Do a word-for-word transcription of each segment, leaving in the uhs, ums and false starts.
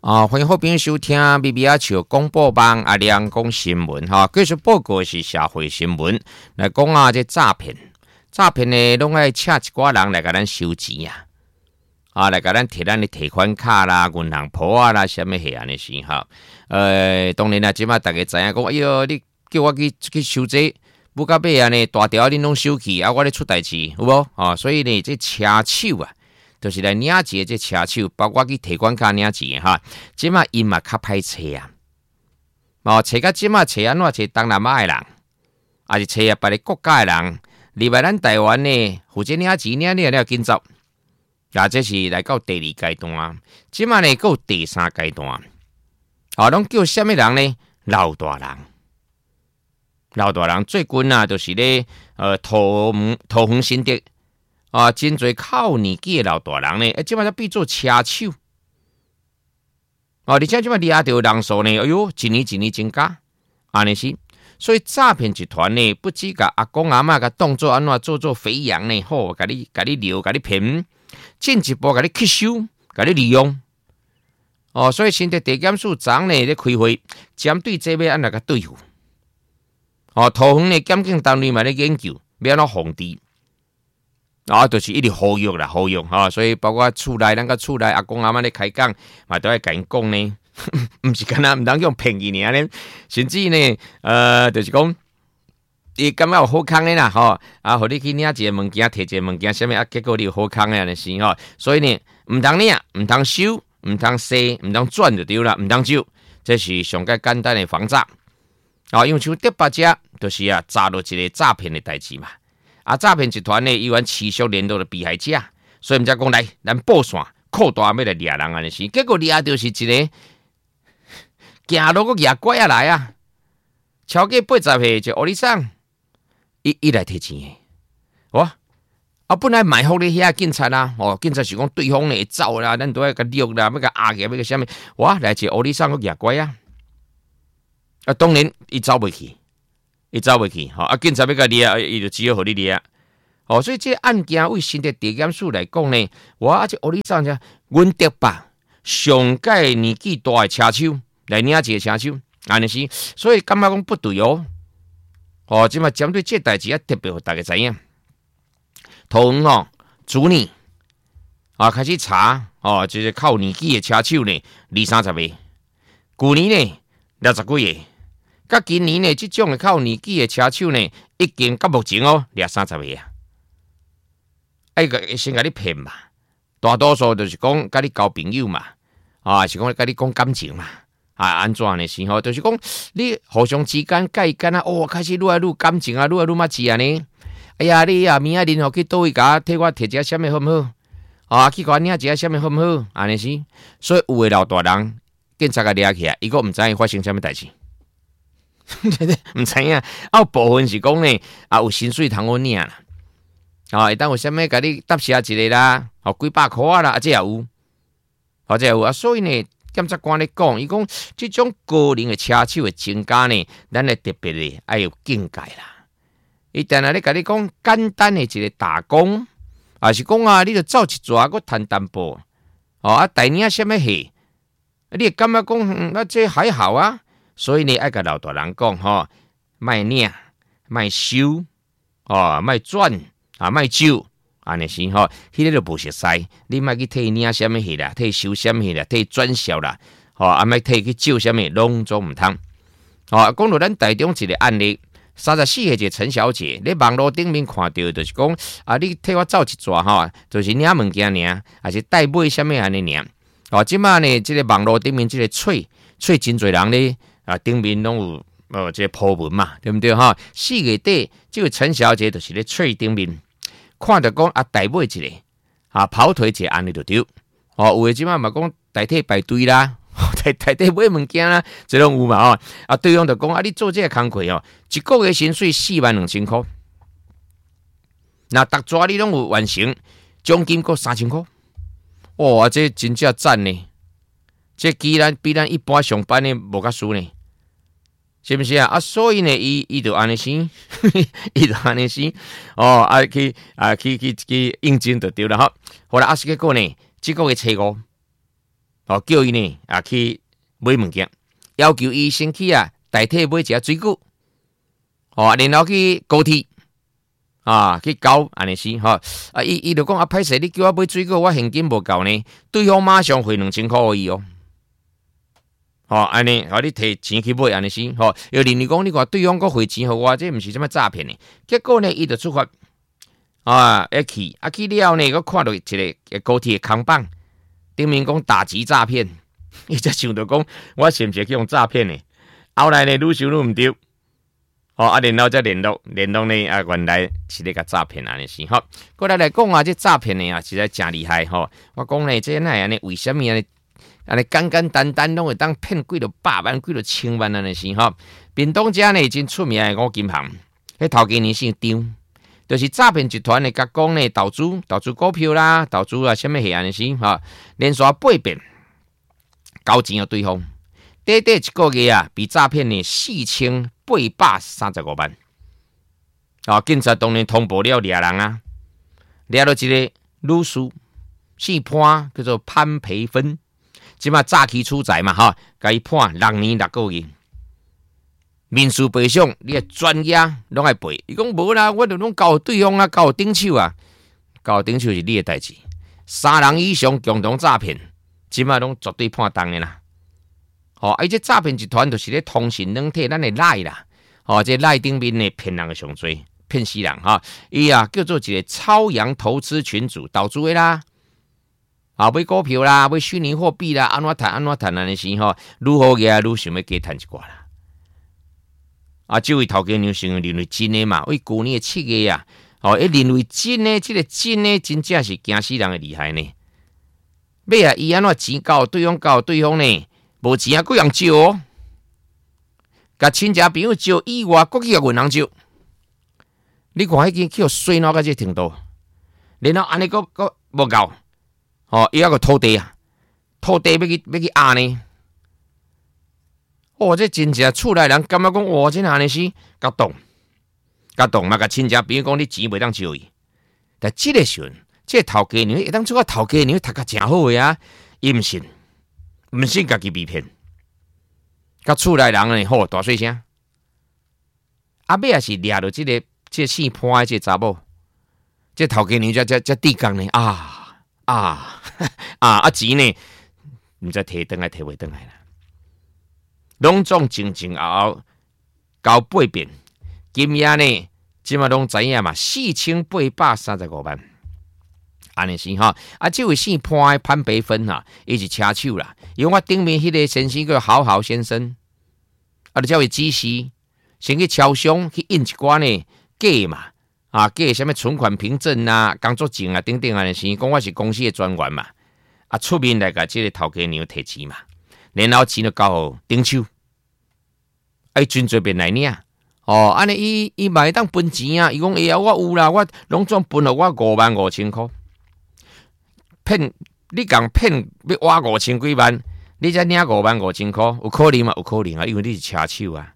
啊，欢迎好朋友收听 B B 阿笑广播网阿亮讲新闻哈。继续报告是社会新闻来讲啊，这诈骗，诈骗呢，拢爱请一寡人来甲咱收钱啊，啊，来甲咱摕咱的提款卡啦、银行簿啊啦，什么遐安尼事哈。呃，当然啦，即马大家知影讲，哎哟，你叫我去去收这，不到尾安尼大条恁拢收去，啊，我咧出代志，有无？啊，所以呢，这车手啊。就是来领钱这车手，包括去提款卡领钱哈，即马因嘛较歹找啊，哦，找到即马找安怎找东南亚的人，还是找啊别个国家的人，入来咱台湾呢，负责领钱领了了紧走，啊，这是来到第二阶段，即马呢到第三阶段，啊，拢叫什么人呢？老大人，老大人最近啊，就是咧呃桃园桃园新竹。啊，真侪靠年纪的老大人呢，哎，即摆才变做车手。哦，而且即摆掠到人数呢，哎呦，一年一年增加，安尼是。所以诈骗集团呢，不止甲阿公阿嬷甲当作安怎做做肥羊呢，好，甲你甲你撩，甲你骗，进一步甲你吸收，甲你利用。哦，所以新竹地检署昨呢咧开会，针对这要安怎甲对付。哦，桃园的检警单位嘛咧研究，要安怎防治。啊，就是一直呼吁啦，呼吁哈，所以包括厝内，咱个厝内阿公阿妈咧开讲，嘛都爱甲因讲呢，毋是干那毋当用骗伊尔呢，甚至呢，呃，就是讲，伊感觉有好康的啦，吼，啊，互你去领一个物件，摕一个物件，啥物啊，结果你有好康的安尼是吼，所以呢，毋通领，毋通收，毋通赊，毋通转就对啦，毋通收，这是上介简单的防诈。啊，因为像德八家，就是啊，诈到一个诈骗的代志嘛。啊！诈骗集团呢，依然持续联络的被害者，所以毋才讲来，咱报线扩大要来掠人安尼事，结果掠到是一个行路个野怪啊来啊，超过八十岁就乌里桑，伊伊来摕钱诶，哇！啊，本来埋伏咧遐警察啊，哦，警察是讲对方会走啦，咱都要甲掠啦，要甲压起，要甲啥物？哇！来一乌里桑个野怪啊！啊，当然伊走袂去。伊走袂去，吼啊！警察要甲掠，伊就只好互你掠。哦，所以这案件为新竹地检署来讲呢，哇！这乌里上只阮德吧，上届年纪大的车手来领一个车手，安尼是，所以感觉讲不对哦。哦，即嘛针对这代志啊，特别互大家知影。桃园哦，主年啊开始查哦，就是靠年纪的车手呢，二三十个，旧年呢六十几个。甲今年呢，即种的靠年纪的车手呢，已经到目前哦，掠三十个啊！哎个先甲你骗嘛，大多数就是讲甲你交朋友嘛，啊是讲甲你讲感情嘛，啊安怎呢？是吼，就是讲你互相之间介干啊，哦开始愈来愈感情啊，愈来愈默契啊呢。哎呀，你啊明仔日吼去倒位甲替我摕一下啥物好毋好？啊去甲我领一下啥物好毋好？安尼是，所以有诶老大人警察甲掠起来，伊个毋知影发生啥物代志。唔知影，啊部分是讲呢，啊有薪水通好领啦，啊，会当有啥物甲你搭车一个啦，哦几百箍啊啦，啊这也有，啊这也有啊，所以呢，检察官咧讲，伊讲这种高龄的车手的增加呢，咱咧特别咧爱有境界啦。伊定下咧甲你讲简单的一个打工，啊是讲啊，你著走一逝，搁赚淡薄，哦啊，大领啥物戏，你会感觉讲，嗯，啊这还好啊。所以呢，爱甲老大人讲吼，卖领，卖收，哦，卖转，啊，卖酒，安尼是吼，迄个就无熟悉，你莫去替领什么去啦，替收什么去啦，替转销啦，吼，啊，莫替去酒什么，拢总毋通。哦，讲到咱台中一个案例，三十四岁一个陈小姐，咧网络顶面看到，就是讲啊，你替我走一逝吼，就是领物件尔，还是代买什么安尼尔。哦，即马呢，即、这个网络顶面即个喙，喙真侪人咧。啊，顶面拢有呃，这个波纹嘛，对不对哈？四月底，这个陈小姐就是咧喙顶面看到讲啊，代买一个啊，跑腿一个安尼就对。哦，有诶即马嘛讲代替排队啦，代代替买物件啦，这拢有嘛哦。啊，对方就讲啊，你做这个工课哦，一个月薪水四万两千块，那逐抓你拢有完成，奖金够三千块。哇，这真正赞呢！这既然比咱一般上班的无较输呢，是不是啊？啊，所以呢，伊伊就安尼生，伊就安尼生，哦，啊去啊去去去应征就对了哈。后来啊，是结果呢，这个月初五， 哦，叫伊呢啊去买物件，要求伊先去啊代替买一下水果，哦，然后去高铁啊去交安尼是吼，啊伊伊就讲啊歹势，你叫我买水果，我现金无够呢，对方马上汇两千块给伊哦。吼、哦，安尼，吼你摕钱去买安尼是，吼、哦，又认为讲你话对方个汇钱互我，这毋是什么诈骗呢？结果呢，伊就出发啊，一去啊去了呢，佮看到一个高铁扛棒，顶面讲打击诈骗，伊才想到讲，我是毋是去用诈骗呢？后来呢，愈想愈毋对，吼、哦，啊，然后再联络联络呢，啊，原来是咧个诈骗安尼是，吼、哦，过来来讲啊，这诈骗呢啊，实在真厉害吼、哦。我讲呢，这哪安尼？为什么安尼？安尼简简单单拢会当骗几落百万、几落千万安尼是吼。屏东遮呢真出名的五金行，迄头家呢姓张，就是诈骗集团的甲讲呢投资、投资股票啦、投资啊什么嘢安尼是吼，连续八遍交钱给对方，短短一个月啊，被诈骗呢四千八百三十五万。啊，警察当然通报了掠人啊，掠到一个女士，姓潘，叫做潘培芬。即马诈欺出财嘛，哈，甲伊判六年六个月，民事赔偿你的专业拢爱赔。伊讲无啦，我著拢交对方啊，交顶手啊，交顶手是你的代志。三人以上共同诈骗，即马拢绝对判当的啦。吼、哦，而且诈骗集团就是咧通讯软体，咱的赖啦，吼、哦，这赖顶面呢骗人的上多，骗死人哈。伊啊叫做一个超洋投资群组，投资的啦。啊，买股票啦，买虚拟货币啦，安怎赚安怎赚安尼是吼，愈好个愈想要加赚一寡啦。啊，这位头家娘想认为真诶嘛，为旧年诶七月啊，哦，一认为真诶，这个真诶，真正是惊死人诶厉害呢。尾啊，伊安怎钱交对方交对方呢？无钱啊，各样借哦，甲亲戚朋友借以外，国去甲银行借。你看迄间去水脑到这程度，然后安尼个个无够。哦，伊还个土地啊，土地要去要去压呢。哦，这真正厝内人感觉讲，哇，这安尼是甲动，甲动嘛，甲亲戚朋友讲，你钱袂当借伊。但这个时阵，这个头家娘会当做个头家娘读甲真好个啊，伊毋信，毋信家己被骗。甲厝内人呢，吼大细声。啊尾也是掠到这个这姓潘的这查某，这头家娘才才才地讲呢啊。啊啊啊！钱呢，毋知摕倒来摕袂倒来啦。拢总前前后后交八遍，金额呢，即马拢知影嘛，四千八百三十五万。安尼是哈，啊，这位姓潘的潘培芬哈，伊是车手啦。因为我顶面迄个先生叫好好先生，啊，就叫伊指示，先去超商去印一寡呢假嘛。啊，假什么存款凭证啊、工作证啊等等啊，是讲我是公司的专员嘛，啊出面来甲这个头家娘摕钱嘛，然后钱就交互顶手，哎，真侪变来领，哦，安尼伊伊嘛会当分钱啊，伊讲哎呀，我有啦，我拢总分互我五万五千块，骗你讲骗要挖五千几万，你才领五万五千块，有可能嘛？有可能啊，因为你是车手啊。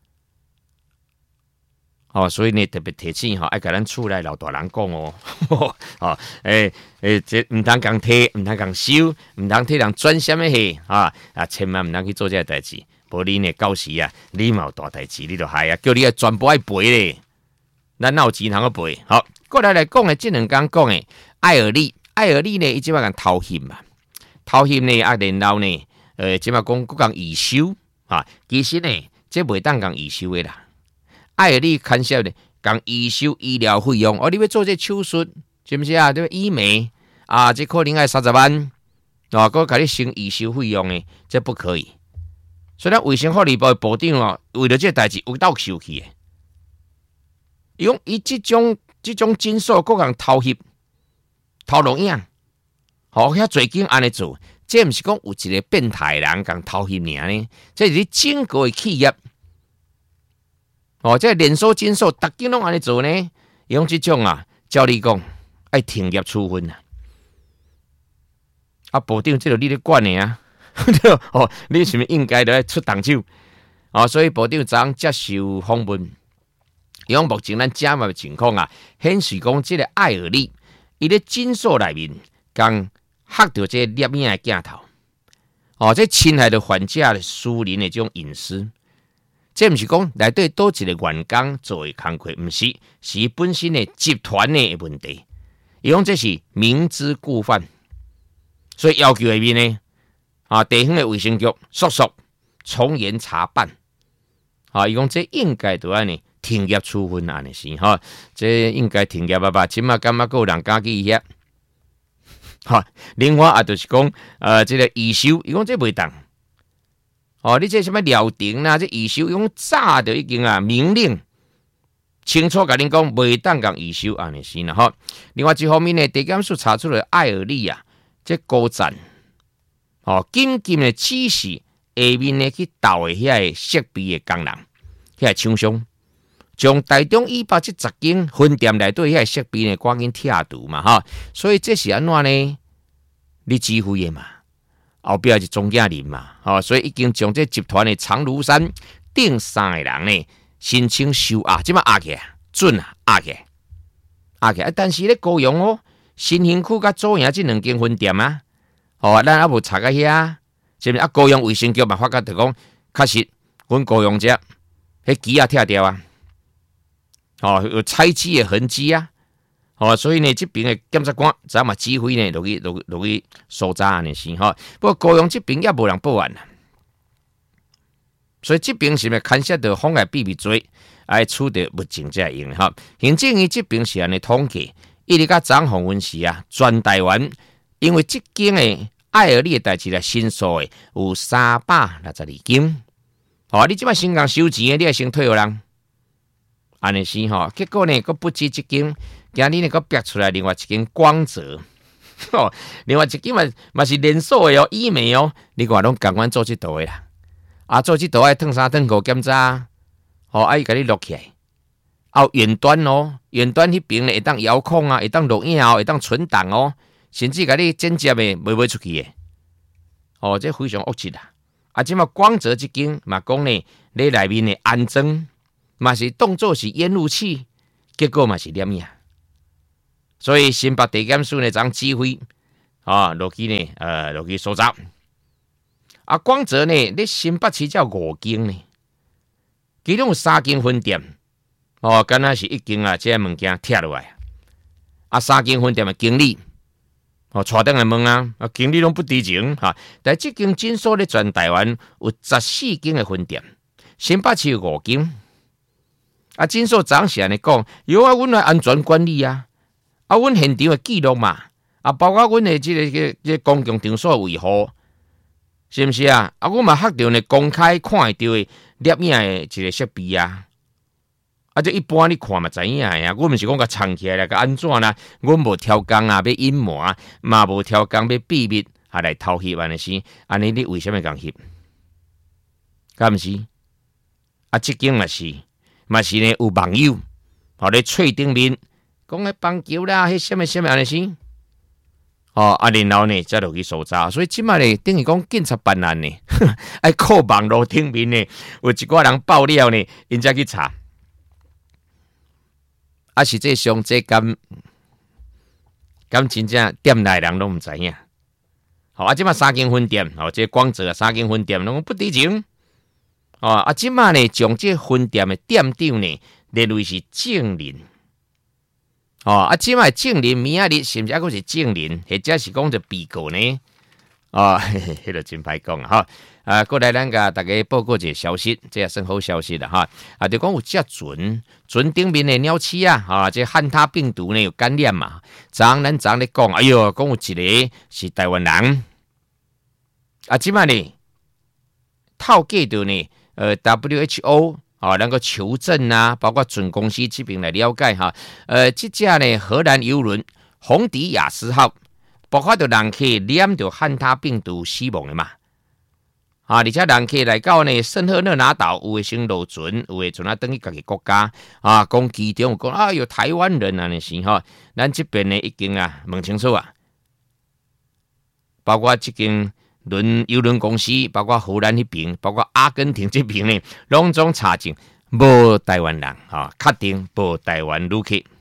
哦，所以呢，特别提醒吼，爱甲咱厝内老大人讲哦，哦，诶、欸、诶，这唔通讲摕，唔通讲收，唔通摕人转什么去啊啊，千万唔通去做这个代志，无你呢，到时啊，你嘛有大代志，你就害啊，叫你啊全部爱赔咧，咱哪有钱通去赔？好，过来来讲诶，这两讲讲诶，艾尔利，艾尔利呢，伊即摆讲偷险嘛，偷险呢，啊，然后呢，呃，即摆讲讲预收啊，其实呢，这袂当讲预收诶啦。艾尔利看销的讲预收医疗费用，哦，你要做这手术是不是啊？对，医美啊，这可能要三十万，啊，佮甲你收预收费用的，这不可以。所以咱卫生福利部的部长哦，为了这代志有斗受气的，伊讲伊这种这种诊所各人偷翕、偷录影，好遐最近安尼做，这毋是讲有一个变态人共偷翕尔呢，这是整个的企业。哦，这连锁诊所，逐间拢安尼做呢？用这种啊，照你讲，爱停业处分啊！啊，部长，这个你咧管的啊？哦，你是毋是应该来出动手？哦，所以部长昨接受访问，伊讲目前咱遮嘛情况啊，显示讲这个艾尔利，伊咧诊所内面刚吓到这个摄影的镜头， 哦，这侵害到患者的私人的这种隐私。这不是讲内底多一个员工做的工作，不是，是本身的集团的问题。伊讲这是明知故犯，所以要求下面呢，啊，地方的卫生局速速从严查办。啊，伊讲这应该都安尼停业处分安尼是哈，这应该停业啊吧？起码感觉有人敢去遐。哈，另外啊，就是讲呃，这个预收，伊讲这袂当。哦，你这什么料亭啦，这预收用早就已经啊明令清楚甲恁讲，袂当讲预收安尼是啦吼。另外一方面呢，地检署查出了艾尔利啊，这高站哦，紧急的指示下面呢去盗的遐个设备的工人，遐个厂商，将台中一百七十间分店内底遐个设备呢赶紧拆除嘛哈。所以这是安怎呢？你指挥的嘛？后壁是钟家人嘛，哦，所以已经将这集团的长庐山顶三个人呢申请收押，即马押起来，准啊，押起来，押起来。但是咧高雄哦，新兴区甲左营这两间分店啊，哦，咱还无查个遐，是不是啊？高雄卫生局嘛发觉就讲，确实，阮高雄这迄机啊拆掉啊，哦，有拆机的痕迹啊。哦，所以呢，这边的检察官咱嘛指挥呢，落去落落去搜查安尼是哈。不过高雄这边也无人报案啦，所以这边是咪牵涉到妨碍秘密罪，爱处理物证才会用哈。行政院这边是安尼统计，一直甲张宏文时啊，全台湾因为这间的艾尔利的代志来申诉的有三百六十二件。哦，你即摆先讲收钱的，你也先退互人，安尼是哈。结果呢，佫不止这间。今日呢，佮逼出来另外一间光泽，哦，另外一间嘛嘛是连锁的哦，医美哦，你看拢共阮做这道的啦，啊，做这道爱烫三烫五检查，哦，爱甲你录起来，啊，远端哦，远端迄边呢会当遥控啊，会当录影哦，会当存档哦，甚至甲你剪接的卖卖出去的，哦，这非常恶质啦，啊，即嘛光泽这间嘛讲呢，你内面的安装嘛是当作是烟雾器，结果嘛是黏呀。所以新北地检署呢，将指挥啊，落去呢，呃，落去搜查。啊，光泽呢，你新北市叫五间呢，其中有三间分店，哦，敢若是一间啊，这物件拆落来。啊，三间分店的经理，哦，带登来问啊，啊，经理拢不知情哈。但这间诊所咧，全台湾有十四间的分店，新北市有五间。啊，诊所长是安尼讲，有啊，阮来安全管理啊。啊，阮现场的记录嘛，啊，包括阮的这个、这个、这个公共场所维护，是不是啊？啊，阮嘛拍到呢公开看会到的摄影的一个设备啊，啊，这一般你看嘛知影呀，阮毋是讲甲藏起来啦，甲安怎啦？阮无挑工啊，要隐瞒，嘛无挑工要秘密，啊来偷翕安尼是，安尼你为什么讲翕？敢毋是？啊，即间嘛是，嘛是呢有网友，吼咧喙顶面。讲诶棒球啦，迄什么什么安尼是，哦，啊，然后呢，再落去搜查，所以即摆呢，等于讲警察办案呢，爱靠网络顶面呢，有一寡人爆料呢，因才去查，啊，实际上这敢敢真正店内人拢毋知影，好啊，即摆三间分店，哦，这光泽三间分店拢不知情，哦，啊，即摆呢，将这分店的店长呢列为是证人。哦，啊，即卖证人明仔日是毋是还佫是证人，或者是讲着被告呢？哦，迄个真歹讲哈。啊，过来咱甲大家报告一个消息，这也算好消息啦哈。啊，就讲有只船，船顶面的鸟鼠啊，啊，这汉他病毒呢有感染嘛。昨咱昨咧讲，哎哟，讲有一个是台湾人，啊，即卖呢，透过到呢，呃 ，W H O。哦，能够求证啊，包括准公司这边来了解哈。呃，这架呢荷兰游轮红迪亚斯号，包括着人客染着汉他病毒死亡的嘛。啊，而且人客来到呢圣赫勒拿岛，有的先落船，有的船啊等于家己国家啊，讲其中有讲啊有台湾人啊那是哈，咱这边呢已经啊问清楚啊，包括这间。轮邮轮公司，包括荷兰那边，包括阿根廷这边呢，拢总查证无台湾人，哈，确定无台湾旅客。